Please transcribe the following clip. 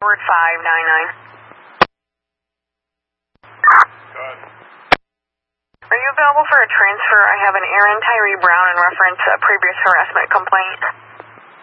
Word 599. Good. Are you available for a transfer? I have an Aaron Tyree Brown in reference to a previous harassment complaint.